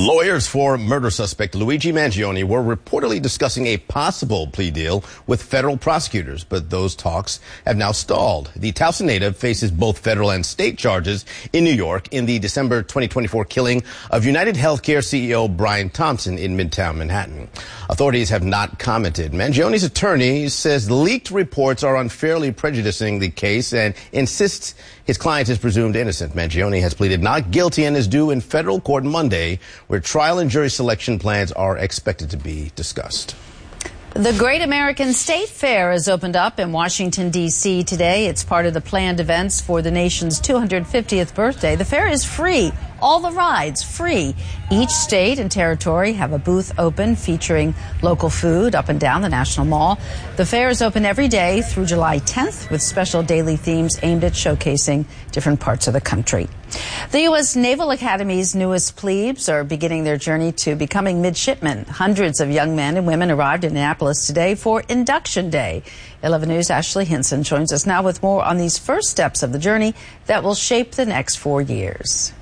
Lawyers for murder suspect Luigi Mangione were reportedly discussing a possible plea deal with federal prosecutors, but those talks have now stalled. The Towson native faces both federal and state charges in New York in the December 2024 killing of United Healthcare CEO Brian Thompson in Midtown Manhattan. Authorities have not commented. Mangione's attorney says leaked reports are unfairly prejudicing the case and insists his client is presumed innocent. Mangione has pleaded not guilty and is due in federal court Monday, where trial and jury selection plans are expected to be discussed. The Great American State Fair has opened up in Washington, D.C. today. It's part of the planned events for the nation's 250th birthday. The fair is free. All the rides free. Each state and territory have a booth open featuring local food up and down the National Mall. The fair is open every day through July 10th with special daily themes aimed at showcasing different parts of the country. The U.S. Naval Academy's newest plebes are beginning their journey to becoming midshipmen. Hundreds of young men and women arrived in Annapolis today for Induction Day. 11 News' Ashley Hinson joins us now with more on these first steps of the journey that will shape the next 4 years.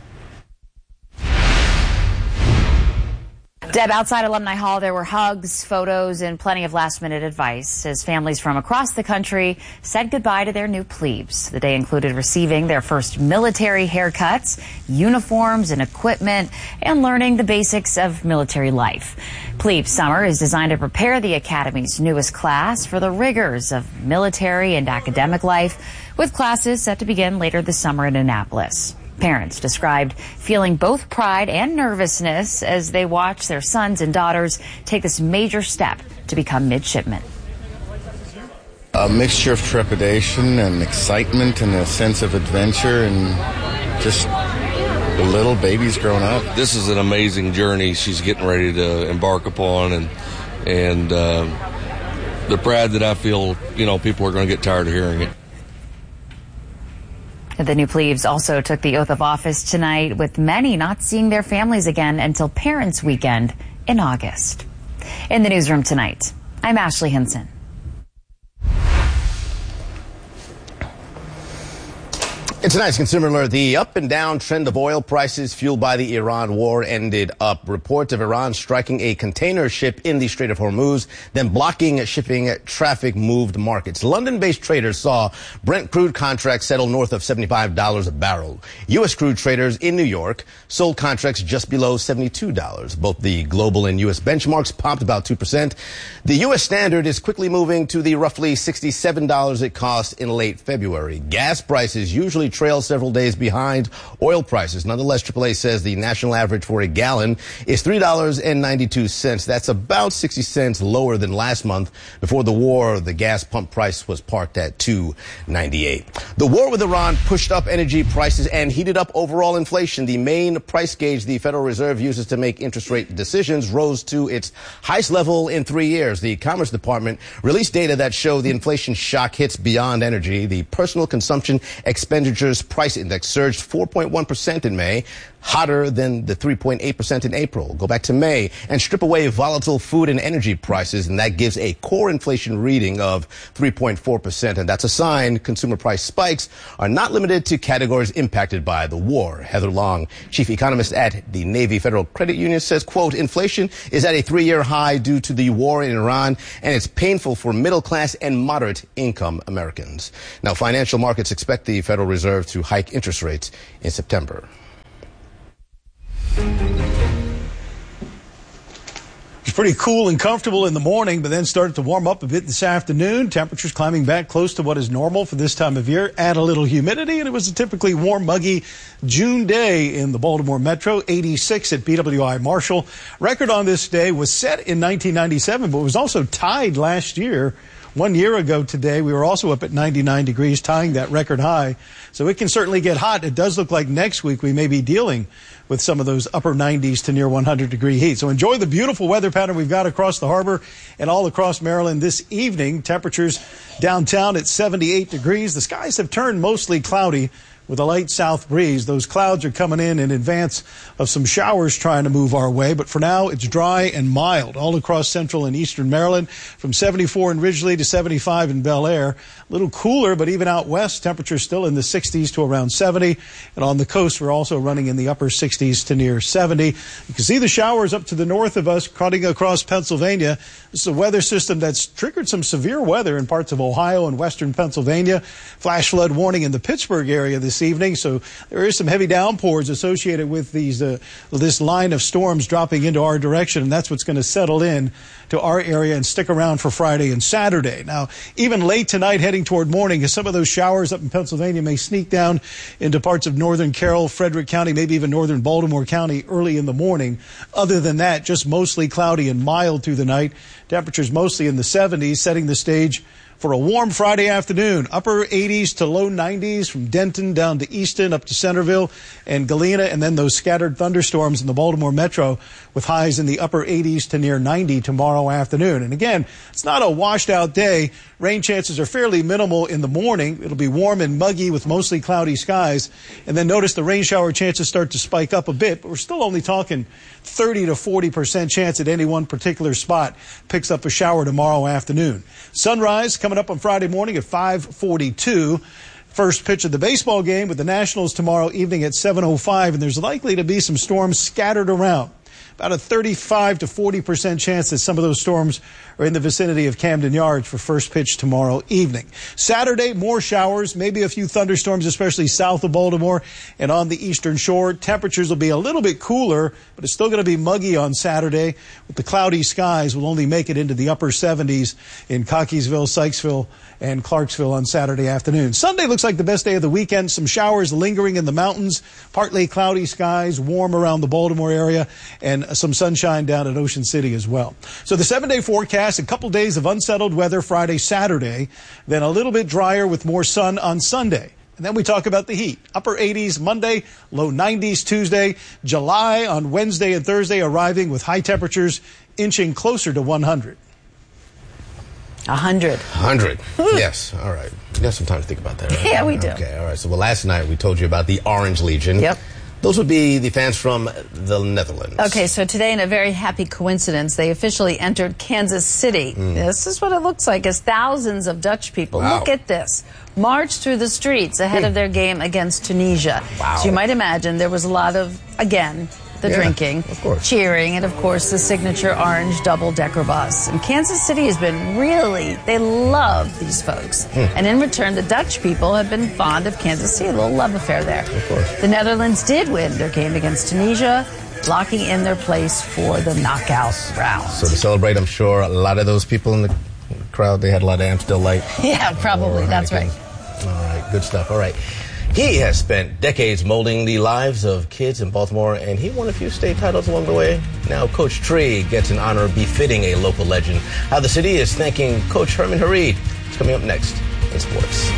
Deb, outside Alumni Hall, there were hugs, photos, and plenty of last-minute advice as families from across the country said goodbye to their new plebes. The day included receiving their first military haircuts, uniforms and equipment, and learning the basics of military life. Plebe Summer is designed to prepare the Academy's newest class for the rigors of military and academic life, with classes set to begin later this summer in Annapolis. Parents described feeling both pride and nervousness as they watch their sons and daughters take this major step to become midshipmen. A mixture of trepidation and excitement and a sense of adventure and just the little babies growing up. This is an amazing journey she's getting ready to embark upon, and the pride that I feel, people are going to get tired of hearing it. The new plebes also took the oath of office tonight, with many not seeing their families again until Parents' Weekend in August. In the newsroom tonight, I'm Ashley Hinson. In tonight's Consumer Alert, the up and down trend of oil prices fueled by the Iran war ended up. Reports of Iran striking a container ship in the Strait of Hormuz, then blocking shipping traffic moved markets. London-based traders saw Brent crude contracts settle north of $75 a barrel. U.S. crude traders in New York sold contracts just below $72. Both the global and U.S. benchmarks popped about 2%. The U.S. standard is quickly moving to the roughly $67 it cost in late February. Gas prices usually trail several days behind oil prices. Nonetheless, AAA says the national average for a gallon is $3.92. That's about 60 cents lower than last month. Before the war, the gas pump price was parked at $2.98. The war with Iran pushed up energy prices and heated up overall inflation. The main price gauge the Federal Reserve uses to make interest rate decisions rose to its highest level in 3 years. The Commerce Department released data that show the inflation shock hits beyond energy. The personal consumption expenditure price index surged 4.1% in May, hotter than the 3.8% in April. Go back to May and strip away volatile food and energy prices, and that gives a core inflation reading of 3.4%. And that's a sign consumer price spikes are not limited to categories impacted by the war. Heather Long, chief economist at the Navy Federal Credit Union, says, quote, inflation is at a 3-year high due to the war in Iran, and it's painful for middle class and moderate income Americans. Now, financial markets expect the Federal Reserve to hike interest rates in September. It's pretty cool and comfortable in the morning, but then started to warm up a bit this afternoon. Temperatures climbing back close to what is normal for this time of year. Add a little humidity, and it was a typically warm, muggy June day in the Baltimore Metro, 86 at BWI Marshall. Record on this day was set in 1997, but was also tied last year. 1 year ago today, we were also up at 99 degrees, tying that record high. So it can certainly get hot. It does look like next week we may be dealing with some of those upper 90s to near 100-degree heat. So enjoy the beautiful weather pattern we've got across the harbor and all across Maryland this evening. Temperatures downtown at 78 degrees. The skies have turned mostly cloudy with a light south breeze. Those clouds are coming in advance of some showers trying to move our way. But for now, it's dry and mild all across central and eastern Maryland, from 74 in Ridgely to 75 in Bel Air. A little cooler, but even out west, temperatures still in the 60s to around 70. And on the coast, we're also running in the upper 60s to near 70. You can see the showers up to the north of us, cutting across Pennsylvania. This is a weather system that's triggered some severe weather in parts of Ohio and western Pennsylvania. Flash flood warning in the Pittsburgh area this evening. So there is some heavy downpours associated with this line of storms dropping into our direction. And that's what's going to settle in to our area and stick around for Friday and Saturday. Now, even late tonight, heading toward morning, as some of those showers up in Pennsylvania may sneak down into parts of northern Carroll, Frederick County, maybe even northern Baltimore County early in the morning. Other than that, just mostly cloudy and mild through the night. Temperatures mostly in the 70s, setting the stage for a warm Friday afternoon. Upper 80s to low 90s from Denton down to Easton, up to Centerville and Galena, and then those scattered thunderstorms in the Baltimore metro with highs in the upper 80s to near 90 tomorrow afternoon. And again, it's not a washed out day. Rain chances are fairly minimal in the morning. It'll be warm and muggy with mostly cloudy skies. And then notice the rain shower chances start to spike up a bit, but we're still only talking 30 to 40% chance at any one particular spot picks up a shower tomorrow afternoon. Sunrise coming up on Friday morning at 5:42. First pitch of the baseball game with the Nationals tomorrow evening at 7:05, and there's likely to be some storms scattered around. About a 35 to 40% chance that some of those storms are in the vicinity of Camden Yards for first pitch tomorrow evening. Saturday, more showers, maybe a few thunderstorms, especially south of Baltimore and on the eastern shore. Temperatures will be a little bit cooler, but it's still going to be muggy on Saturday. With the cloudy skies, we'll only make it into the upper 70s in Cockeysville, Sykesville, and Clarksville on Saturday afternoon. Sunday looks like the best day of the weekend. Some showers lingering in the mountains, partly cloudy skies, warm around the Baltimore area, and some sunshine down at Ocean City as well. So the 7-day forecast, a couple days of unsettled weather Friday, Saturday, then a little bit drier with more sun on Sunday. And then we talk about the heat. Upper 80s Monday, low 90s Tuesday. July on Wednesday and Thursday arriving with high temperatures inching closer to 100. 100. Yes. All right. You got some time to think about that, right? Yeah, we do. Okay. All right. So, last night we told you about the Orange Legion. Yep. Those would be the fans from the Netherlands. Okay, so today, in a very happy coincidence, they officially entered Kansas City. This is what it looks like, as thousands of Dutch people, Wow. look at this, marched through the streets ahead of their game against Tunisia. Wow. So you might imagine there was a lot of, again, the drinking, of course, cheering, and of course the signature orange double-decker bus. And Kansas City has been they love these folks. And in return, the Dutch people have been fond of Kansas City, a little love affair there. Of course. The Netherlands did win their game against Tunisia, locking in their place for the knockout round. So to celebrate, I'm sure a lot of those people in the crowd, they had a lot of Amstel Light. Yeah, probably. That's right. All right. Good stuff. All right. He has spent decades molding the lives of kids in Baltimore, and he won a few state titles along the way. Now Coach Tree gets an honor befitting a local legend. How the city is thanking Coach Herman Hareed. It's coming up next in sports.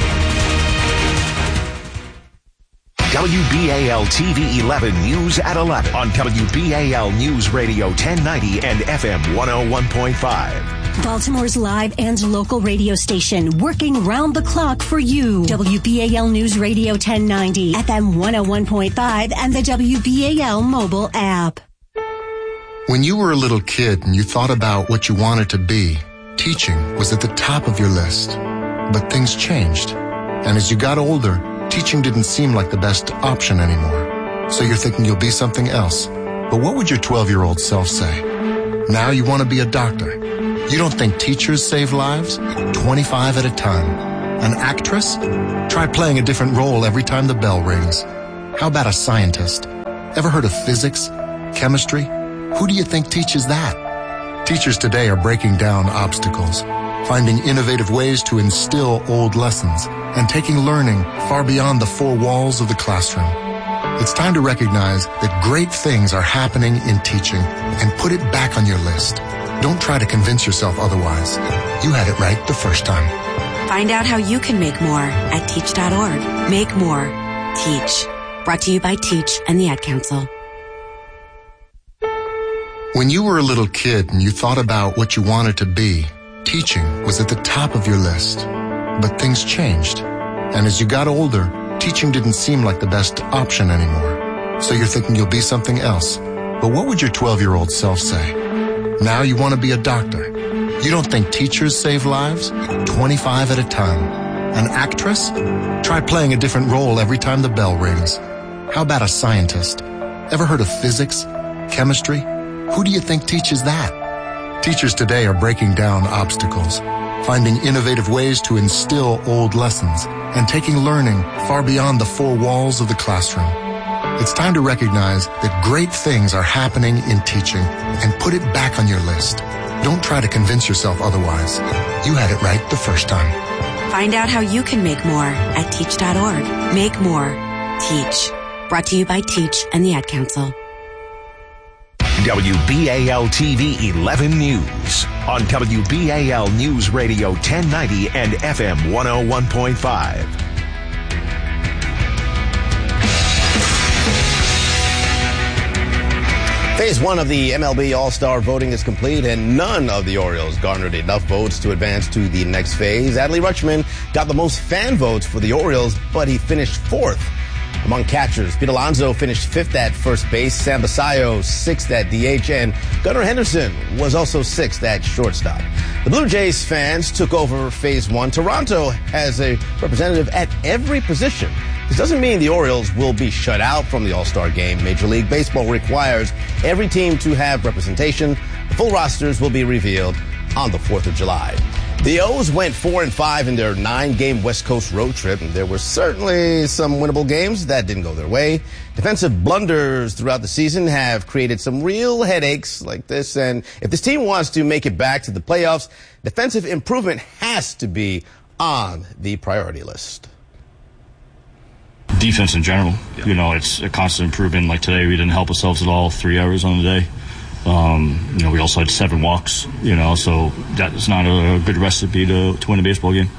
WBAL TV 11 News at 11 on WBAL News Radio 1090 and FM 101.5. Baltimore's live and local radio station, working round the clock for you. WBAL News Radio 1090, FM 101.5, and the WBAL mobile app. When you were a little kid and you thought about what you wanted to be, teaching was at the top of your list. But things changed. And as you got older, teaching didn't seem like the best option anymore. So you're thinking you'll be something else. But what would your 12-year-old self say? Now you want to be a doctor. You don't think teachers save lives? 25 at a time. An actress? Try playing a different role every time the bell rings. How about a scientist? Ever heard of physics? Chemistry? Who do you think teaches that? Teachers today are breaking down obstacles, finding innovative ways to instill old lessons, and taking learning far beyond the four walls of the classroom. It's time to recognize that great things are happening in teaching and put it back on your list. Don't try to convince yourself otherwise. You had it right the first time. Find out how you can make more at teach.org. Make more. Teach. Brought to you by Teach and the Ad Council. When you were a little kid and you thought about what you wanted to be, teaching was at the top of your list. But things changed. And as you got older, teaching didn't seem like the best option anymore. So you're thinking you'll be something else. But what would your 12-year-old self say? Now you want to be a doctor. You don't think teachers save lives? 25 at a time. An actress? Try playing a different role every time the bell rings. How about a scientist? Ever heard of physics? Chemistry? Who do you think teaches that? Teachers today are breaking down obstacles, finding innovative ways to instill old lessons, and taking learning far beyond the four walls of the classroom. It's time to recognize that great things are happening in teaching and put it back on your list. Don't try to convince yourself otherwise. You had it right the first time. Find out how you can make more at teach.org. Make more. Teach. Brought to you by Teach and the Ad Council. WBAL TV 11 News on WBAL News Radio 1090 and FM 101.5. Phase 1 of the MLB All-Star voting is complete, and none of the Orioles garnered enough votes to advance to the next phase. Adley Rutschman got the most fan votes for the Orioles, but he finished fourth. Among catchers, Pete Alonso finished fifth at first base, Sam Basayo sixth at DH, and Gunnar Henderson was also sixth at shortstop. The Blue Jays fans took over Phase 1. Toronto has a representative at every position. This doesn't mean the Orioles will be shut out from the All-Star game. Major League Baseball requires every team to have representation. The full rosters will be revealed on the 4th of July. The O's went 4-5 in their 9-game West Coast road trip, and there were certainly some winnable games that didn't go their way. Defensive blunders throughout the season have created some real headaches like this, and if this team wants to make it back to the playoffs, defensive improvement has to be on the priority list. Defense in general, you know, it's a constant improvement. Like today, we didn't help ourselves at all. 3 errors on the day. You know, we also had 7 walks. You know, so that's not a good recipe to win a baseball game.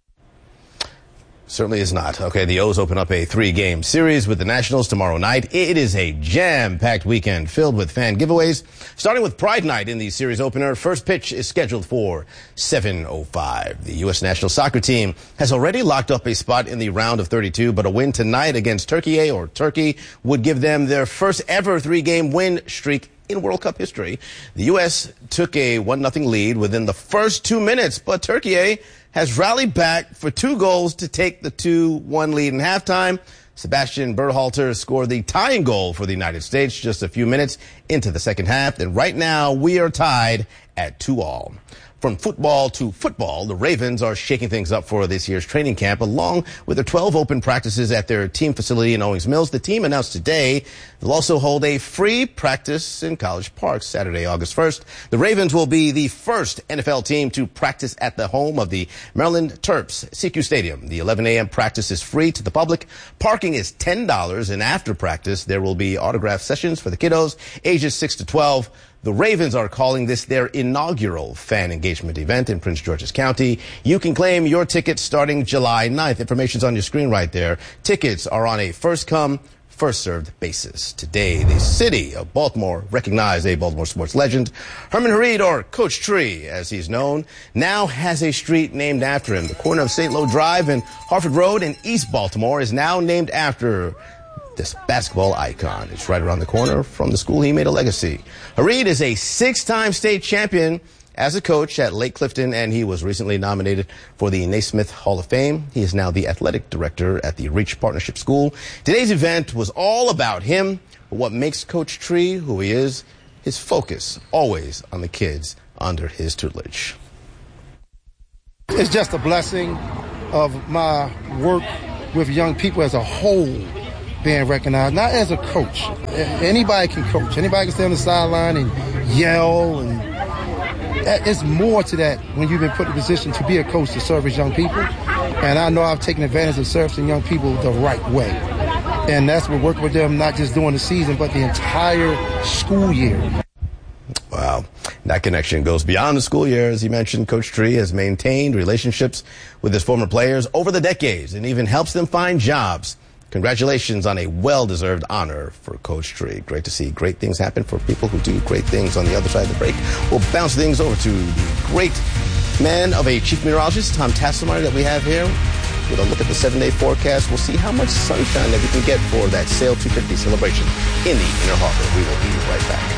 Certainly is not. Okay, the O's open up a 3-game series with the Nationals tomorrow night. It is a jam-packed weekend filled with fan giveaways. Starting with Pride Night in the series opener, first pitch is scheduled for 7:05. The U.S. national soccer team has already locked up a spot in the round of 32, but a win tonight against Turkey would give them their first ever 3-game win streak in World Cup history. The U.S. took a 1-0 lead within the first 2 minutes, but Turkey has rallied back for 2 goals to take the 2-1 lead in halftime. Sebastian Berhalter scored the tying goal for the United States just a few minutes into the second half, and right now we are tied at 2-2. From football to football, the Ravens are shaking things up for this year's training camp, along with their 12 open practices at their team facility in Owings Mills. The team announced today they'll also hold a free practice in College Park Saturday, August 1st. The Ravens will be the first NFL team to practice at the home of the Maryland Terps, CQ Stadium. The 11 a.m. practice is free to the public. Parking is $10, and after practice, there will be autograph sessions for the kiddos ages 6 to 12. The Ravens are calling this their inaugural fan engagement event in Prince George's County. You can claim your tickets starting July 9th. Information's on your screen right there. Tickets are on a first-come, first-served basis. Today, the city of Baltimore recognized a Baltimore sports legend. Herman Hareed, or Coach Tree, as he's known, now has a street named after him. The corner of St. Lo Drive and Harford Road in East Baltimore is now named after this basketball icon. It's right around the corner from the school he made a legacy. Hareed is a 6-time state champion as a coach at Lake Clifton, and he was recently nominated for the Naismith Hall of Fame. He is now the athletic director at the Reach Partnership School. Today's event was all about him, but what makes Coach Tree who he is, his focus always on the kids under his tutelage. It's just a blessing of my work with young people as a whole being recognized, not as a coach. Anybody can coach. Anybody can stay on the sideline and yell, and it's more to that when you've been put in a position to be a coach to service young people. And I know I've taken advantage of servicing young people the right way. And that's what working with them, not just during the season, but the entire school year. Wow. That connection goes beyond the school year. As he mentioned, Coach Tree has maintained relationships with his former players over the decades and even helps them find jobs. Congratulations on a well-deserved honor for Coach Tree. Great to see great things happen for people who do great things on the other side of the break. We'll bounce things over to the great man of a chief meteorologist, Tom Tasselmeyer, that we have here. With a look at the 7-day forecast, we'll see how much sunshine that we can get for that Sail 250 celebration in the Inner Harbor. We will be right back.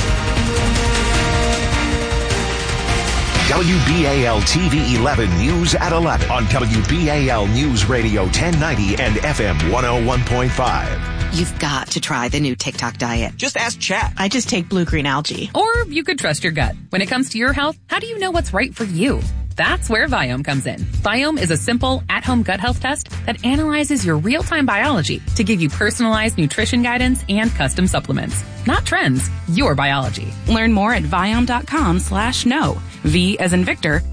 WBAL TV 11 News at 11 on WBAL News Radio 1090 and FM 101.5. You've got to try the new TikTok diet. Just ask Chat. I just take blue green algae. Or you could trust your gut. When it comes to your health, how do you know what's right for you? That's where Viome comes in. Viome is a simple, at-home gut health test that analyzes your real-time biology to give you personalized nutrition guidance and custom supplements. Not trends, your biology. Learn more at Viome.com/know. V as in Victor,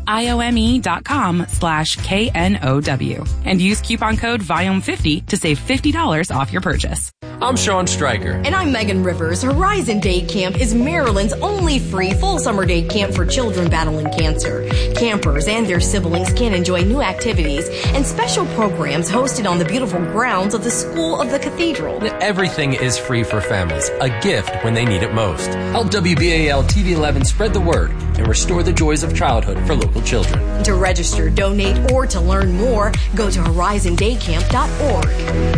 IOME.com/KNOW. And use coupon code Viome50 to save $50 off your purchase. I'm Sean Stryker. And I'm Megan Rivers. Horizon Day Camp is Maryland's only free full summer day camp for children battling cancer. Campers and their siblings can enjoy new activities and special programs hosted on the beautiful grounds of the School of the Cathedral. Everything is free for families, a gift when they need it most. Help WBAL TV 11 spread the word and restore the joys of childhood for local children. To register, donate, or to learn more, go to horizondaycamp.org.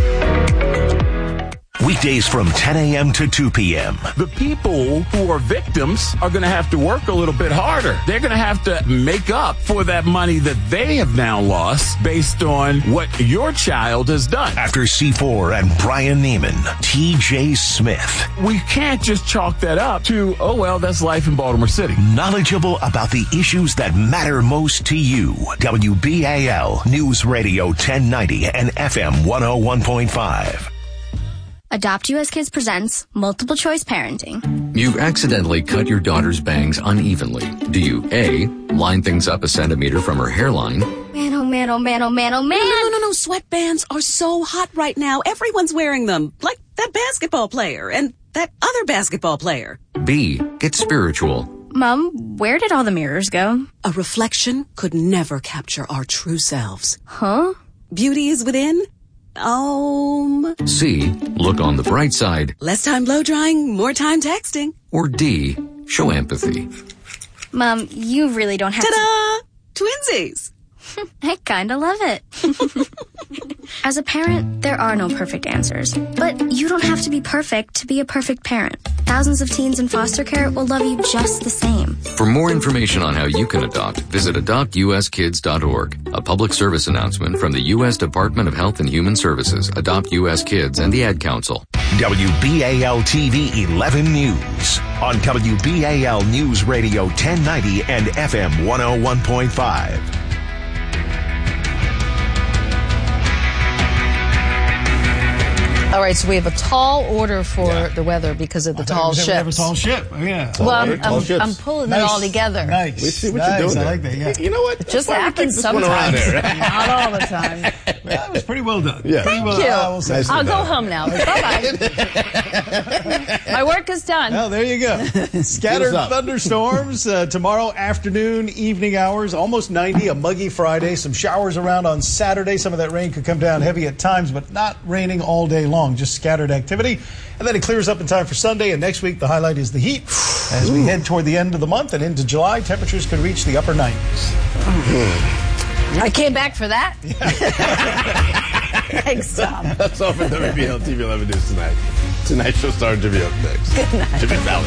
Weekdays from 10 a.m. to 2 p.m. The people who are victims are going to have to work a little bit harder. They're going to have to make up for that money that they have now lost based on what your child has done. After C4 and Brian Neiman, T.J. Smith. We can't just chalk that up to, oh, well, that's life in Baltimore City. Knowledgeable about the issues that matter most to you. WBAL News Radio 1090 and FM 101.5. Adopt US Kids presents Multiple Choice Parenting. You accidentally cut your daughter's bangs unevenly. Do you A, line things up a centimeter from her hairline? Man, oh man, oh man, oh man, oh man. No. Sweatbands are so hot right now. Everyone's wearing them. Like that basketball player and that other basketball player. B, get spiritual. Mom, where did all the mirrors go? A reflection could never capture our true selves. Huh? Beauty is within. C, look on the bright side. Less time blow drying, more time texting. Or D, show empathy. Mom, you really don't have Ta-da! Twinsies! I kinda love it. As a parent, there are no perfect answers. But you don't have to be perfect to be a perfect parent. Thousands of teens in foster care will love you just the same. For more information on how you can adopt, visit adoptuskids.org. A public service announcement from the U.S. Department of Health and Human Services, Adopt U.S. Kids, and the Ad Council. WBAL TV 11 News on WBAL News Radio 1090 and FM 101.5. All right, so we have a tall order for the weather because of the tall ships. We have a tall ship. Yeah. Well, I'm pulling it all together. Nice. We see what you're doing. I like that. Yeah. You know what? It just happens sometimes. Not all the time. That was pretty well done. Yeah. Thank you. I'll go home now. Bye-bye. My work is done. Oh, there you go. Scattered thunderstorms tomorrow afternoon, evening hours, almost 90, a muggy Friday. Some showers around on Saturday. Some of that rain could come down heavy at times, but not raining all day long. Just scattered activity. And then it clears up in time for Sunday. And next week, the highlight is the heat. As we head toward the end of the month and into July, temperatures could reach the upper 90s. I came back for that. Thanks, Tom. That's all for WBAL TV 11 News tonight. Tonight's show star Jimmy up next. Good night. Jimmy Fallon.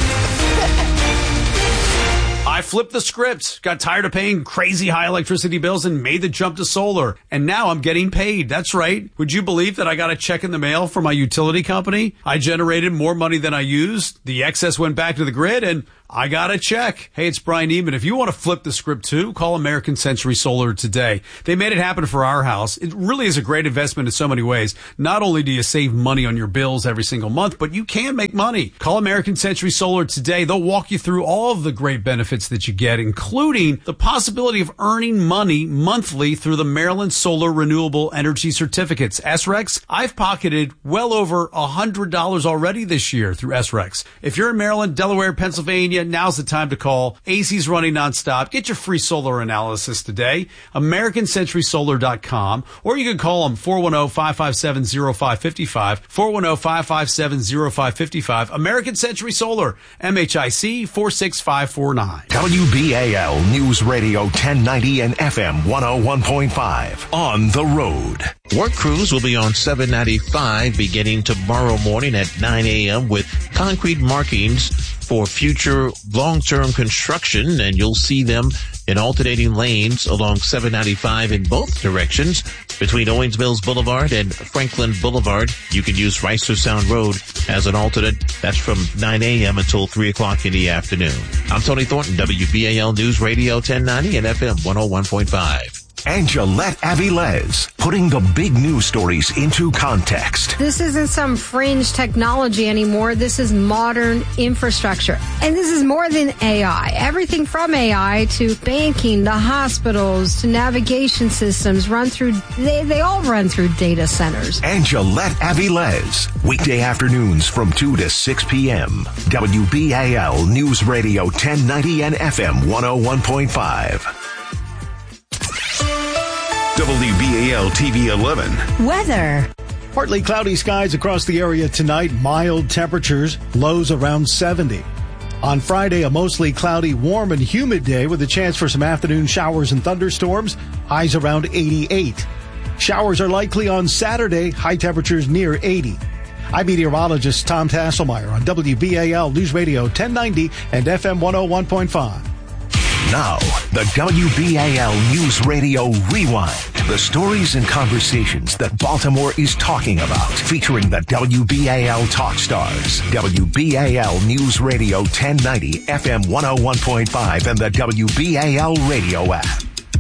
I flipped the script, got tired of paying crazy high electricity bills and made the jump to solar. And now I'm getting paid. That's right. Would you believe that I got a check in the mail from my utility company? I generated more money than I used. The excess went back to the grid and I got a check. Hey, it's Brian Neiman. If you want to flip the script too, call American Century Solar today. They made it happen for our house. It really is a great investment in so many ways. Not only do you save money on your bills every single month, but you can make money. Call American Century Solar today. They'll walk you through all of the great benefits that you get, including the possibility of earning money monthly through the Maryland Solar Renewable Energy Certificates. SRECs, I've pocketed well over $100 already this year through SRECs. If you're in Maryland, Delaware, Pennsylvania, now's the time to call. AC's running nonstop. Get your free solar analysis today. AmericanCenturySolar.com. Or you can call them 410-557-0555. 410-557-0555. American Century Solar. MHIC 46549. WBAL News Radio 1090 and FM 101.5 on the road. Work crews will be on 795 beginning tomorrow morning at 9 a.m. with concrete markings for future long-term construction, and you'll see them in alternating lanes along 795 in both directions between Owings Mills Boulevard and Franklin Boulevard. You can use Ricer Sound Road as an alternate. That's from 9 a.m. until 3 o'clock in the afternoon. I'm Tony Thornton, WBAL News Radio 1090 and FM 101.5. Angelette Avilés, putting the big news stories into context. This isn't some fringe technology anymore. This is modern infrastructure. And this is more than AI. Everything from AI to banking, to hospitals, to navigation systems they all run through data centers. Angelette Avilés, weekday afternoons from 2 to 6 p.m. WBAL News Radio 1090 and FM 101.5. WBAL TV 11. Weather. Partly cloudy skies across the area tonight. Mild temperatures, lows around 70. On Friday, a mostly cloudy, warm and humid day with a chance for some afternoon showers and thunderstorms. Highs around 88. Showers are likely on Saturday. High temperatures near 80. I'm meteorologist Tom Tasselmeyer on WBAL News Radio 1090 and FM 101.5. Now, the WBAL News Radio Rewind. The stories and conversations that Baltimore is talking about, featuring the WBAL Talk Stars. WBAL News Radio 1090, FM 101.5, and the WBAL Radio app.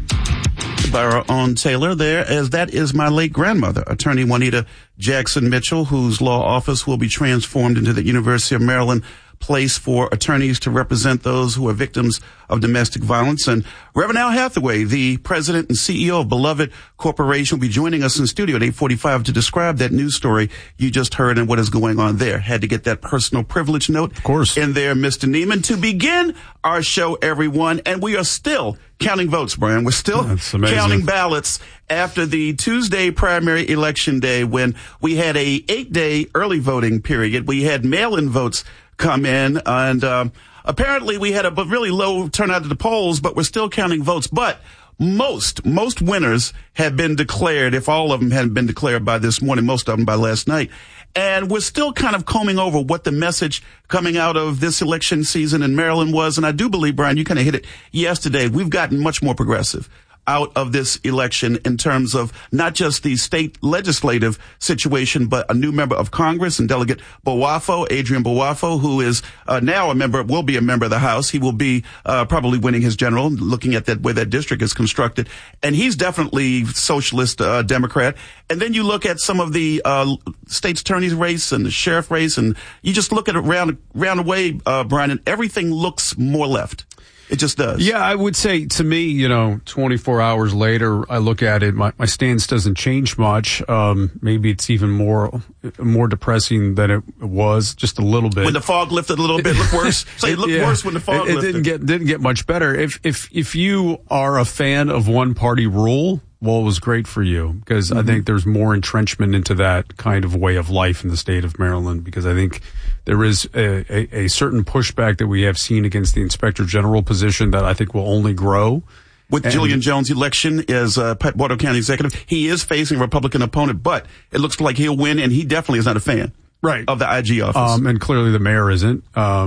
By our own Taylor there, as that is my late grandmother, attorney Juanita Jackson Mitchell, whose law office will be transformed into the University of Maryland place for attorneys to represent those who are victims of domestic violence. And Reverend Al Hathaway, the president and CEO of Beloved Corporation, will be joining us in studio at 8:45 to describe that news story you just heard and what is going on there. Had to get that personal privilege note, of course, in there, Mr. Neiman, to begin our show, everyone. And we are still counting votes, Brian. We're still counting ballots after the Tuesday primary election day, when we had a 8-day early voting period. We had mail-in votes come in, and apparently we had a really low turnout at the polls, but we're still counting votes. But most winners have been declared. If all of them hadn't been declared by this morning, most of them by last night. And we're still kind of combing over what the message coming out of this election season in Maryland was. And I do believe, Brian, you kind of hit it yesterday. We've gotten much more progressive out of this election in terms of not just the state legislative situation, but a new member of Congress and Delegate Boafo, Adrian Boafo, who is now will be a member of the House. He will be probably winning his general, looking at that way that district is constructed. And he's definitely socialist Democrat. And then you look at some of the state's attorney's race and the sheriff race, and you just look at it round the way, Brian, and everything looks more left. It just does. Yeah, I would say, to me, 24 hours later, I look at it, my stance doesn't change much. Maybe it's even more depressing than it was, just a little bit. When the fog lifted a little bit, it looked worse. So it looked worse when the fog lifted. It didn't get much better. If you are a fan of one party rule, well, it was great for you, because I think there's more entrenchment into that kind of way of life in the state of Maryland, because I think there is a certain pushback that we have seen against the Inspector General position that I think will only grow. With Jillian Jones' election as Watauga County Executive, he is facing a Republican opponent, but it looks like he'll win, and he definitely is not a fan. Right. Of the IG office. And clearly the mayor isn't,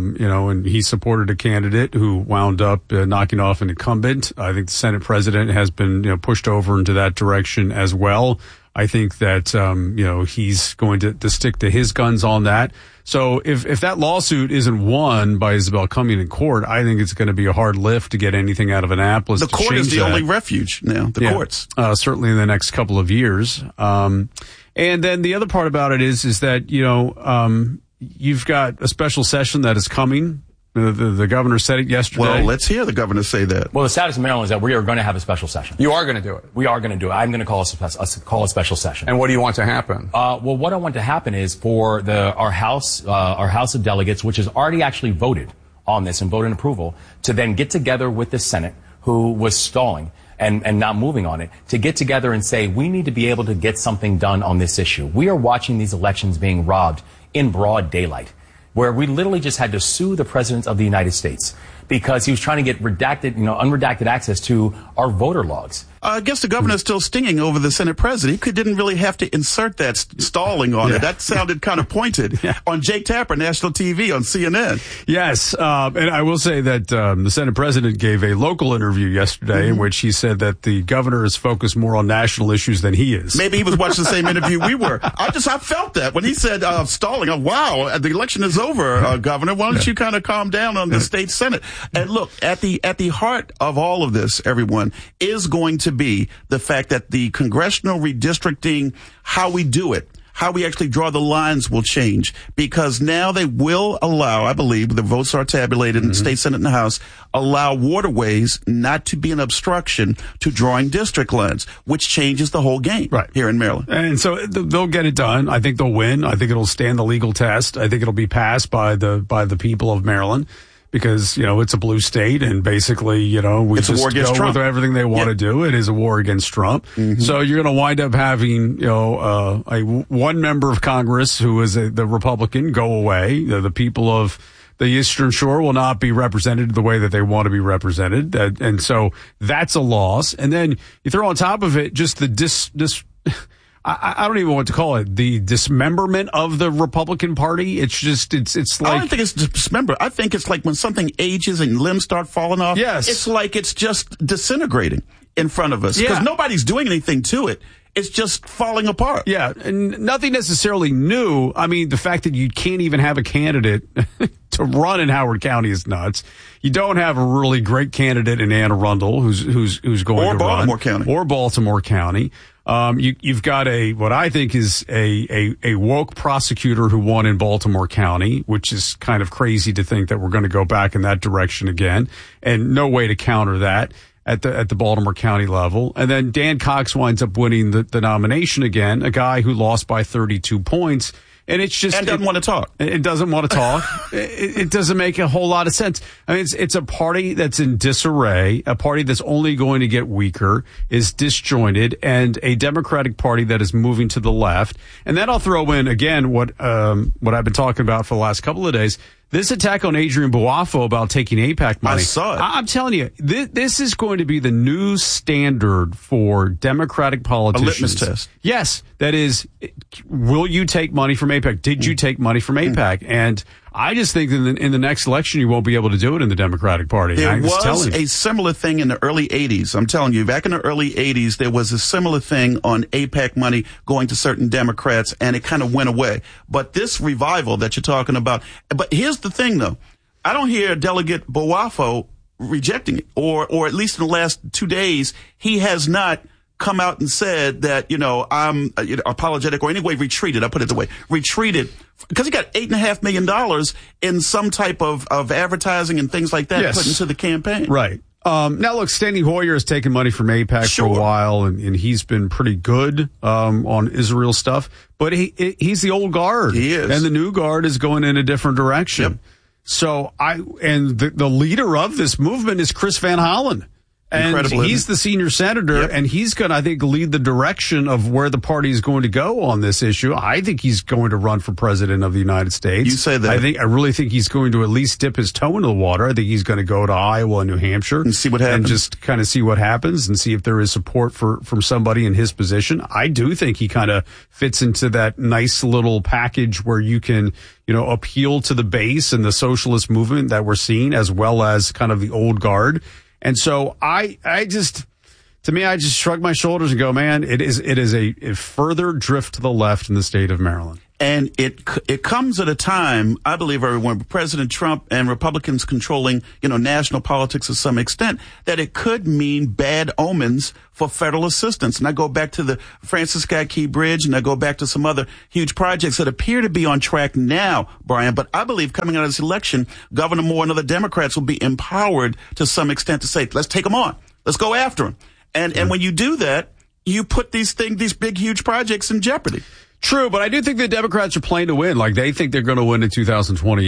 and he supported a candidate who wound up knocking off an incumbent. I think the Senate president has been, pushed over into that direction as well. I think that, he's going to stick to his guns on that. So if that lawsuit isn't won by Isabel Cumming in court, I think it's going to be a hard lift to get anything out of Annapolis. The court is the only refuge now, courts. Certainly in the next couple of years. And then the other part about it is that, you've got a special session that is coming. The governor said it yesterday. Well, let's hear the governor say that. Well, the status of Maryland is that we are going to have a special session. You are going to do it? We are going to do it. I'm going to call a special session. And what do you want to happen? Well, what I want to happen is for our House of Delegates, which has already actually voted on this and voted in approval, to then get together with the Senate, who was stalling and not moving on it, to get together and say, we need to be able to get something done on this issue. We are watching these elections being robbed in broad daylight. where we literally just had to sue the President of the United States because he was trying to get unredacted access to our voter logs. I guess the governor is still stinging over the Senate president. He didn't really have to insert that stalling on it. That sounded kind of pointed on Jake Tapper, national TV on CNN. Yes, and I will say that the Senate president gave a local interview yesterday in which he said that the governor is focused more on national issues than he is. Maybe he was watching the same interview we were. I felt that when he said stalling. Wow, the election is over, Governor. Why don't you kind of calm down on the state Senate? And look, at the heart of all of this, everyone, is going to be the fact that the congressional redistricting, how we do it, how we actually draw the lines will change, because now they will allow, I believe, the votes are tabulated in the state Senate and the House, allow waterways not to be an obstruction to drawing district lines, which changes the whole game here in Maryland. And so they'll get it done. I think they'll win. I think it'll stand the legal test. I think it'll be passed by the people of Maryland. Because, it's a blue state and basically, we it's just a war against go Trump. with everything they want to do. It is a war against Trump. So you're going to wind up having, one member of Congress who is the Republican go away. The people of the Eastern Shore will not be represented the way that they want to be represented. And so that's a loss. And then you throw on top of it just the I don't even know what to call it. The dismemberment of the Republican Party. It's like. I don't think it's dismember. I think it's like when something ages and limbs start falling off. Yes. It's like it's just disintegrating in front of us because nobody's doing anything to it. It's just falling apart. Yeah, and nothing necessarily new. I mean, the fact that you can't even have a candidate to run in Howard County is nuts. You don't have a really great candidate in Anne Arundel who's going to Baltimore run. County. Or Baltimore County. You've got what I think is a woke prosecutor who won in Baltimore County, which is kind of crazy to think that we're going to go back in that direction again, and no way to counter that at the Baltimore County level. And then Dan Cox winds up winning the nomination again, a guy who lost by 32 points. And it's just. And doesn't want to talk. It doesn't want to talk. It doesn't make a whole lot of sense. I mean, it's a party that's in disarray, a party that's only going to get weaker, is disjointed, and a Democratic Party that is moving to the left. And then I'll throw in again what I've been talking about for the last couple of days. This attack on Adrian Boafo about taking AIPAC money. I saw it. I'm telling you, this is going to be the new standard for Democratic politicians. A litmus test. Yes, that is, will you take money from AIPAC? Did you take money from AIPAC? And I just think in the next election you won't be able to do it in the Democratic Party. There was a similar thing in the early 80s. I'm telling you, back in the early 80s, there was a similar thing on AIPAC money going to certain Democrats, and it kind of went away. But this revival that you're talking about, but here's the thing, though. I don't hear Delegate Boafo rejecting it, or at least in the last 2 days, he has not come out and said that, I'm apologetic or anyway retreated. I put it the way retreated because he got $8.5 million in some type of advertising and things like that put into the campaign. Right. Now, look, Steny Hoyer has taken money from AIPAC for a while, and he's been pretty good on Israel stuff. But he's the old guard. He is. And the new guard is going in a different direction. Yep. So the leader of this movement is Chris Van Hollen. And he's the senior senator, and he's going to, I think, lead the direction of where the party is going to go on this issue. I think he's going to run for president of the United States. You say that. I really think he's going to at least dip his toe into the water. I think he's going to go to Iowa and New Hampshire and see what happens, and just kind of see what happens and see if there is support from somebody in his position. I do think he kind of fits into that nice little package where you can, appeal to the base and the socialist movement that we're seeing, as well as kind of the old guard. And so I just shrug my shoulders and go, man, it is a further drift to the left in the state of Maryland. And it comes at a time, I believe, everyone, President Trump and Republicans controlling, national politics to some extent, that it could mean bad omens for federal assistance. And I go back to the Francis Scott Key Bridge, and I go back to some other huge projects that appear to be on track now, Brian. But I believe coming out of this election, Governor Moore and other Democrats will be empowered to some extent to say, let's take them on. Let's go after them. And when you do that, you put these big, huge projects in jeopardy. True, but I do think the Democrats are playing to win. Like, they think they're going to win in 2028.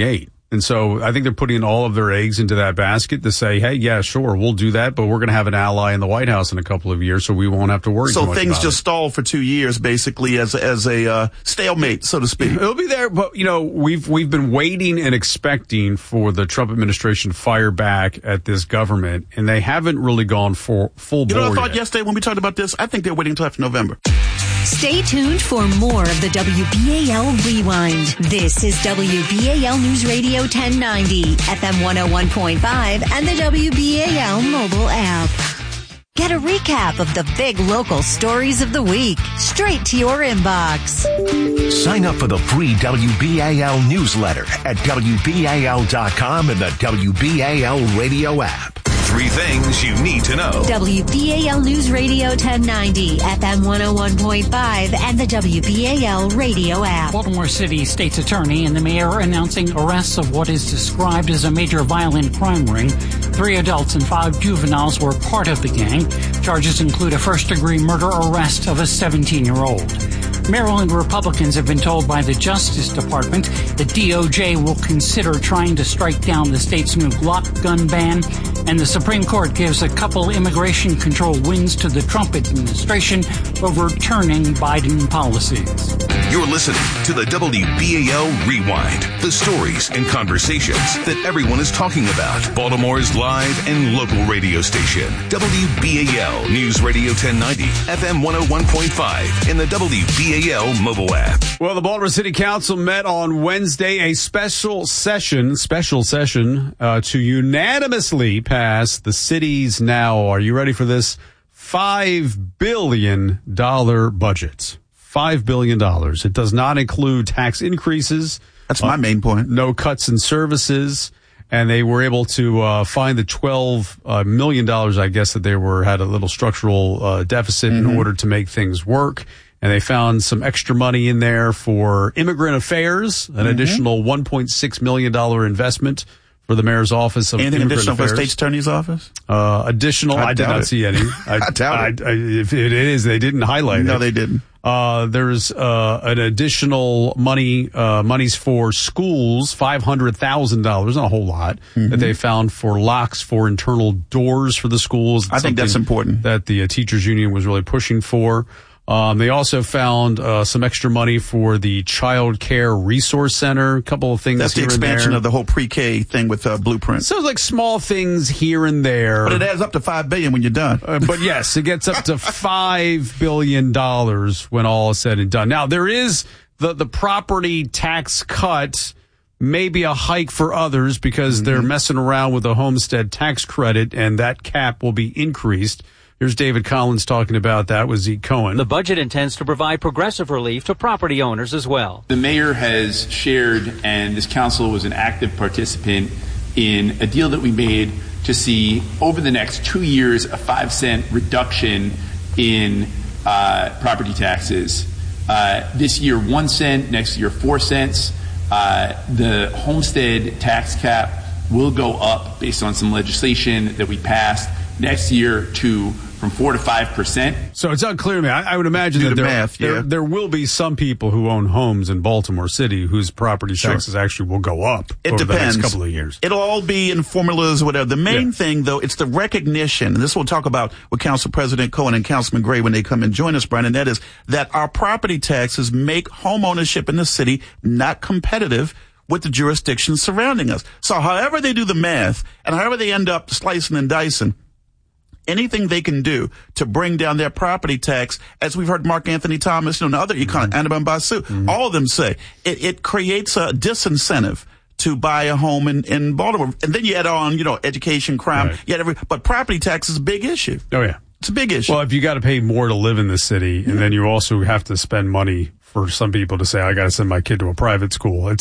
And so I think they're putting all of their eggs into that basket to say, hey, yeah, sure, we'll do that, but we're going to have an ally in the White House in a couple of years, so we won't have to worry too much about it. So things just stalled for 2 years, basically, as a stalemate, so to speak. It'll be there, but, we've been waiting and expecting for the Trump administration to fire back at this government, and they haven't really gone for full bore I thought yesterday when we talked about this, I think they're waiting until after November. Stay tuned for more of the WBAL Rewind. This is WBAL News Radio 1090, FM 101.5, and the WBAL mobile app. Get a recap of the big local stories of the week straight to your inbox. Sign up for the free WBAL newsletter at WBAL.com and the WBAL radio app. 3 things you need to know. WBAL News Radio 1090, FM 101.5, and the WBAL radio app. Baltimore City State's Attorney and the mayor announcing arrests of what is described as a major violent crime ring. 3 adults and 5 juveniles were part of the gang. Charges include a first-degree murder arrest of a 17-year-old. Maryland Republicans have been told by the Justice Department the DOJ will consider trying to strike down the state's new Glock gun ban, and the Supreme Court gives a couple immigration control wins to the Trump administration, overturning Biden policies. You're listening to the WBAL Rewind, the stories and conversations that everyone is talking about. Baltimore's live and local radio station, WBAL News Radio 1090, FM 101.5, and the WBAL mobile app. Well, the Baltimore City Council met on Wednesday, a special session to unanimously pass the city's now, are you ready for this, $5 billion budget. $5 billion. It does not include tax increases. That's my main point. No cuts in services. And they were able to find the $12 million, I guess, that they had a little structural deficit in order to make things work. And they found some extra money in there for immigrant affairs, an additional $1.6 million investment for the mayor's office of Anything immigrant additional affairs. for the state's attorney's office? I did not see any. I doubt it. If it is, they didn't highlight it. No, they didn't. There's an additional monies for schools, $500,000, not a whole lot, that they found for locks for internal doors for the schools. I think that's important. That the teachers union was really pushing for. They also found some extra money for the Child Care Resource Center. A couple of things. That's the expansion of the whole pre-K thing with Blueprint. So it's like small things here and there, but it adds up to $5 billion when you're done. But yes, it gets up to $5 billion when all is said and done. Now there is the property tax cut. Maybe a hike for others because they're messing around with the homestead tax credit, and that cap will be increased. Here's David Collins talking about that with Zeke Cohen. The budget intends to provide progressive relief to property owners as well. The mayor has shared, and this council was an active participant in a deal that we made to see over the next 2 years a 5-cent reduction in property taxes. This year 1 cent, next year 4 cents. The homestead tax cap will go up based on some legislation that we passed next year from 4 to 5%. So it's unclear to me. I would imagine that there will be some people who own homes in Baltimore City whose property taxes actually will go up over the next couple of years. It'll all be in formulas or whatever. The main thing, though, it's the recognition, and this we'll talk about with Council President Cohen and Councilman Gray when they come and join us, Brian, and that is that our property taxes make home ownership in the city not competitive with the jurisdictions surrounding us. So however they do the math and however they end up slicing and dicing, anything they can do to bring down their property tax, as we've heard Mark Anthony Thomas, and other economists, Annabelle Basu, all of them say, it creates a disincentive to buy a home in Baltimore. And then you add on, education, crime, but property tax is a big issue. Oh, yeah. It's a big issue. Well, if you got to pay more to live in the city, and then you also have to spend money for some people to say, I got to send my kid to a private school. Well,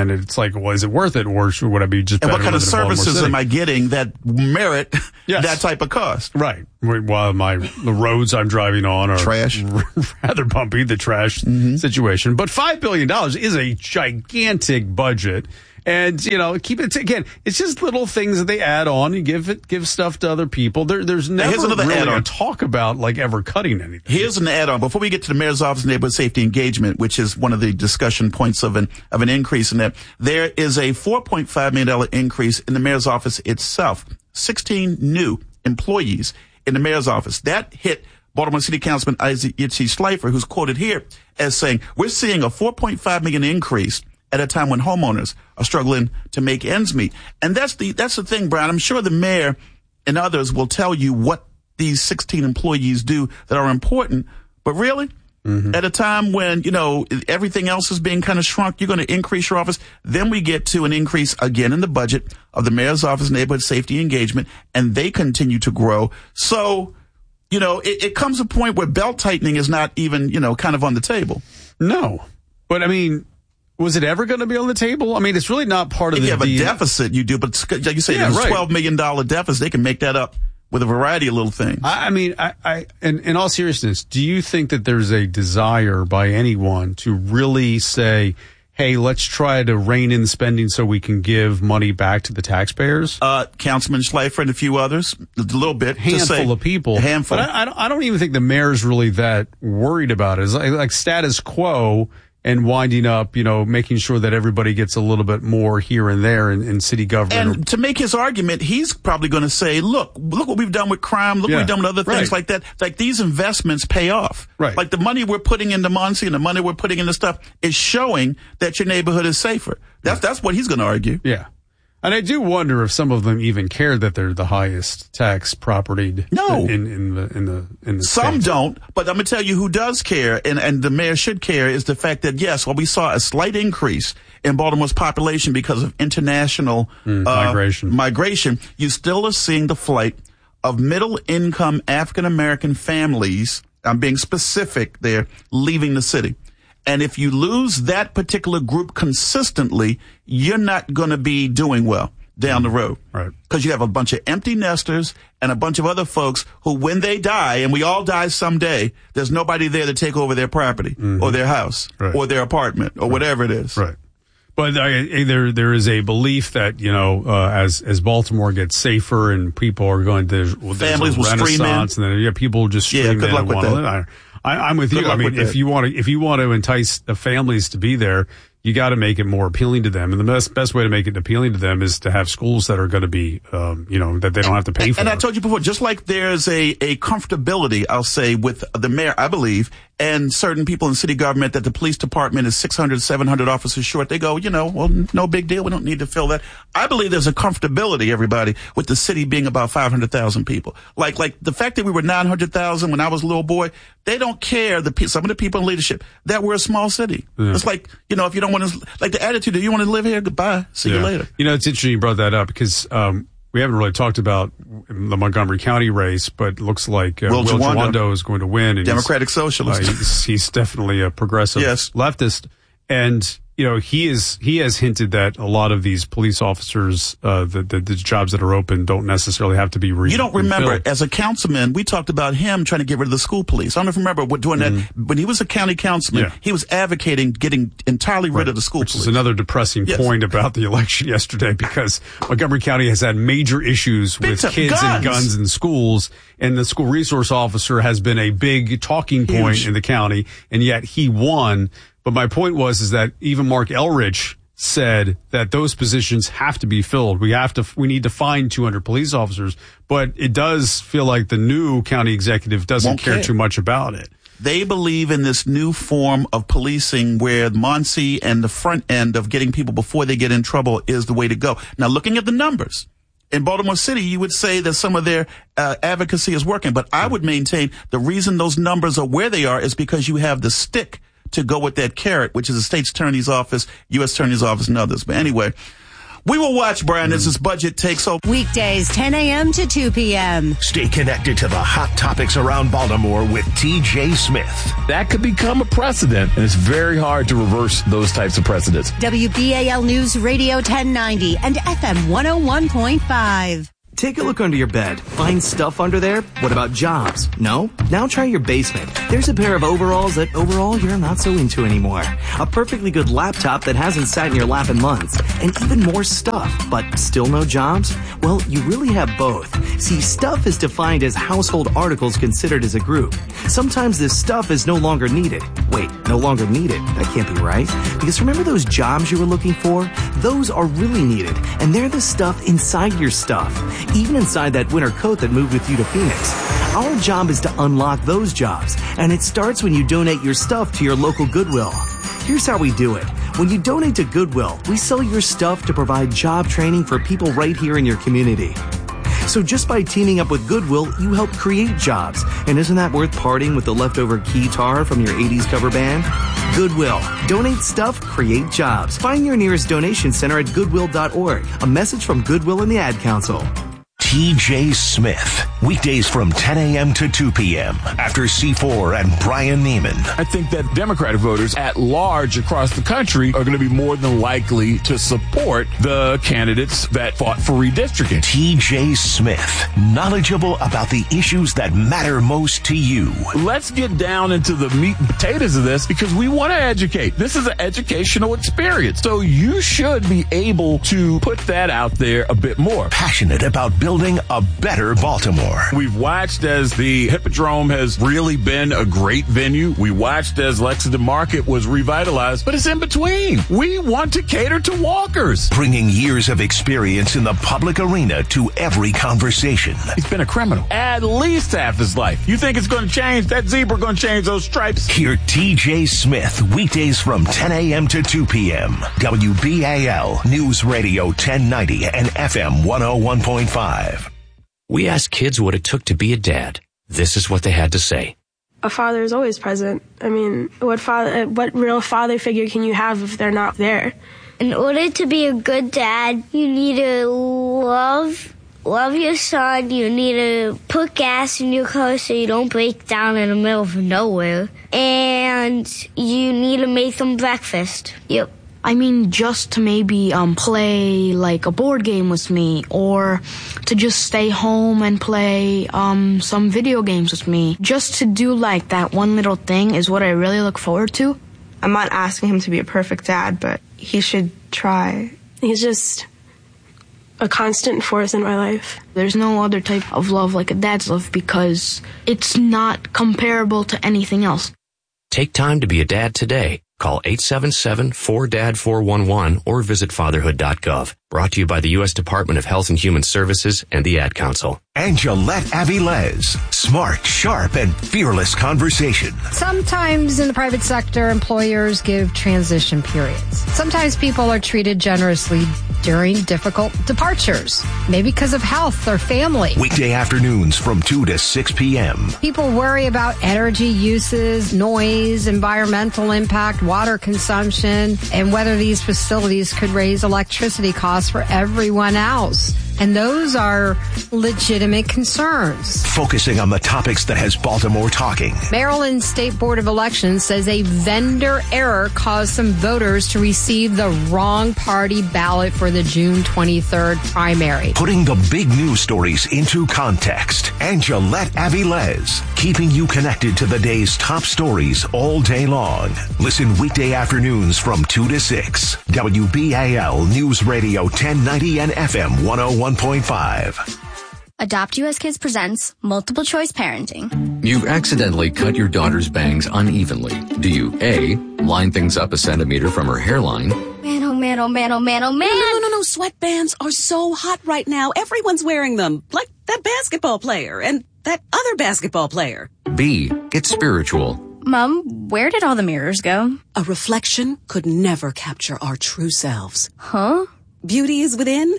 is it worth it, or would I be just? And what kind of services am I getting that merit that type of cost? Right. While the roads I'm driving on are trash, rather bumpy, the trash situation. But $5 billion is a gigantic budget. And, keep it, again, it's just little things that they add on. You give stuff to other people. There's never really a talk about, ever cutting anything. Here's an add-on. Before we get to the Mayor's Office of Neighborhood Safety Engagement, which is one of the discussion points of an increase in that, there is a $4.5 million increase in the Mayor's Office itself. 16 new employees in the Mayor's Office. That hit Baltimore City Councilman Isaac Yitzi Schleifer, who's quoted here as saying, we're seeing a $4.5 million increase at a time when homeowners are struggling to make ends meet. And that's the thing, Brian. I'm sure the mayor and others will tell you what these 16 employees do that are important. But really, at a time when, everything else is being kind of shrunk, you're going to increase your office. Then we get to an increase again in the budget of the Mayor's Office of Neighborhood Safety Engagement, and they continue to grow. So, it comes a point where belt tightening is not even, kind of on the table. No. But, was it ever going to be on the table? It's really not part of if you have a deficit, you do. But like you say, there's a $12 million deficit. They can make that up with a variety of little things. In all seriousness, do you think that there's a desire by anyone to really say, hey, let's try to rein in spending so we can give money back to the taxpayers? Councilman Schleifer and a few others, a little bit. Handful of people. A handful. But I don't even think the mayor's really that worried about it. It's like status quo and winding up, making sure that everybody gets a little bit more here and there in city government. And to make his argument, he's probably going to say, look what we've done with crime. Look what we've done with other things like that. Like these investments pay off. Right. Like the money we're putting into Muncie and the money we're putting into stuff is showing that your neighborhood is safer. That's what he's going to argue. Yeah. And I do wonder if some of them even care that they're the highest tax property. No, in the some state. Don't. But I'm gonna tell you who does care, and the mayor should care, is the fact that yes, while we saw a slight increase in Baltimore's population because of international migration, you still are seeing the flight of middle-income African-American families. I'm being specific there, leaving the city. And if you lose that particular group consistently, you're not going to be doing well down the road. Right. Because you have a bunch of empty nesters and a bunch of other folks who, when they die, and we all die someday, there's nobody there to take over their property or their house or their apartment or whatever it is. Right. But there is a belief that, as Baltimore gets safer and people are going to, families will stream in. And then people just stream in. Good luck with that. I'm with you. If you want to entice the families to be there, you got to make it more appealing to them. And the best way to make it appealing to them is to have schools that are going to be, that they don't have to pay for. And I told you before, just like there's a comfortability, I'll say, with the mayor, I believe, and certain people in city government that the police department is 600, 700 officers short. They go, well, no big deal. We don't need to fill that. I believe there's a comfortability, everybody, with the city being about 500,000 people. Like the fact that we were 900,000 when I was a little boy, they don't care, some of the people in leadership, that we're a small city. Yeah. It's like, if you don't want to, like the attitude, do you want to live here? Goodbye. See you later. It's interesting you brought that up because, we haven't really talked about the Montgomery County race, but it looks like Will Jawando is going to win. And Democratic Socialist. He's definitely a progressive leftist. And, he has hinted that a lot of these police officers, the jobs that are open don't necessarily have to be You don't remember, as a councilman, we talked about him trying to get rid of the school police. I don't know if you remember doing that. When he was a county councilman, he was advocating getting entirely rid of the school police. Which is another depressing point about the election yesterday because Montgomery County has had major issues with kids and guns in schools. And the school resource officer has been a big talking point in the county, and yet he won. But my point is that even Mark Elrich said that those positions have to be filled. We need to find 200 police officers, but it does feel like the new county executive doesn't care too much about it. They believe in this new form of policing where Muncie and the front end of getting people before they get in trouble is the way to go. Now, looking at the numbers, in Baltimore City, you would say that some of their advocacy is working, but I would maintain the reason those numbers are where they are is because you have the stick to go with that carrot, which is the state's attorney's office, U.S. attorney's office, and others. But anyway, we will watch, Brian, as this budget takes over. Weekdays, 10 a.m. to 2 p.m. Stay connected to the hot topics around Baltimore with TJ Smith. That could become a precedent, and it's very hard to reverse those types of precedents. WBAL News Radio 1090 and FM 101.5. Take a look under your bed. Find stuff under there? What about jobs? No? Now try your basement. There's a pair of overalls that overall you're not so into anymore. A perfectly good laptop that hasn't sat in your lap in months. And even more stuff, but still no jobs? Well, you really have both. See, stuff is defined as household articles considered as a group. Sometimes this stuff is no longer needed. Wait, no longer needed? That can't be right. Because remember those jobs you were looking for? Those are really needed. And they're the stuff inside your stuff. Even inside that winter coat that moved with you to Phoenix. Our job is to unlock those jobs, and it starts when you donate your stuff to your local Goodwill. Here's how we do it. When you donate to Goodwill, we sell your stuff to provide job training for people right here in your community. So just by teaming up with Goodwill, you help create jobs. And isn't that worth parting with the leftover keytar from your 80s cover band? Goodwill. Donate stuff, create jobs. Find your nearest donation center at goodwill.org. A message from Goodwill and the Ad Council. TJ Smith, weekdays from 10 a.m. to 2 p.m. after C4 and Brian Neiman. I think that Democratic voters at large across the country are going to be more than likely to support the candidates that fought for redistricting. TJ Smith, knowledgeable about the issues that matter most to you. Let's get down into the meat and potatoes of this because we want to educate. This is an educational experience. So you should be able to put that out there a bit more. Passionate about building a better Baltimore. We've watched as the Hippodrome has really been a great venue. We watched as Lexington Market was revitalized, but it's in between. We want to cater to walkers. Bringing years of experience in the public arena to every conversation. He's been a criminal at least half his life. You think it's going to change? That zebra going to change those stripes? Hear TJ Smith weekdays from 10 a.m. to 2 p.m. WBAL News Radio 1090 and FM 101.5. We asked kids what it took to be a dad. This is what they had to say. A father is always present. I mean, what real father figure can you have if they're not there? In order to be a good dad, you need to love your son. You need to put gas in your car so you don't break down in the middle of nowhere. And you need to make them breakfast. Yep. I mean, just to maybe play like a board game with me, or to just stay home and play some video games with me. Just to do like that one little thing is what I really look forward to. I'm not asking him to be a perfect dad, but he should try. He's just a constant force in my life. There's no other type of love like a dad's love because it's not comparable to anything else. Take time to be a dad today. Call 877-4DAD-411 or visit fatherhood.gov. Brought to you by the U.S. Department of Health and Human Services and the Ad Council. Angelette Avilés. Smart, sharp, and fearless conversation. Sometimes in the private sector, employers give transition periods. Sometimes people are treated generously during difficult departures, maybe because of health or family. Weekday afternoons from 2 to 6 p.m. People worry about energy uses, noise, environmental impact, water consumption, and whether these facilities could raise electricity costs for everyone else. And those are legitimate concerns. Focusing on the topics that has Baltimore talking. Maryland State Board of Elections says a vendor error caused some voters to receive the wrong party ballot for the June 23rd primary. Putting the big news stories into context. Angelette Avilés, keeping you connected to the day's top stories all day long. Listen weekday afternoons from 2 to 6. WBAL News Radio 1090 and FM 101.5. Adopt US Kids presents Multiple Choice Parenting. You've accidentally cut your daughter's bangs unevenly. Do you A, line things up a centimeter from her hairline? Man, oh man, oh man, oh man, oh man. No. Sweatbands are so hot right now. Everyone's wearing them. Like that basketball player and that other basketball player. B, get spiritual. Mom, where did all the mirrors go? A reflection could never capture our true selves. Huh? Beauty is within.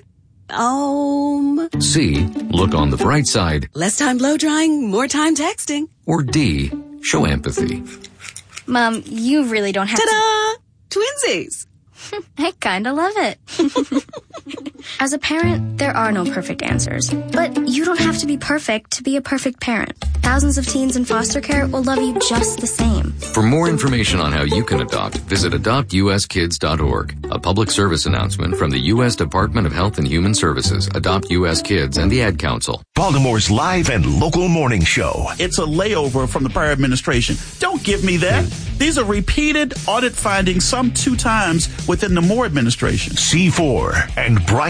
C, look on the bright side. Less time blow drying, more time texting. Or D, show empathy. Mom, you really don't have Ta-da! Twinsies! I kinda love it. As a parent, there are no perfect answers. But you don't have to be perfect to be a perfect parent. Thousands of teens in foster care will love you just the same. For more information on how you can adopt, visit adoptuskids.org. A public service announcement from the U.S. Department of Health and Human Services, Adopt U.S. Kids, and the Ad Council. Baltimore's live and local morning show. It's a layover from the prior administration. Don't give me that. These are repeated audit findings, some 2 times within the Moore administration. C4 and Brian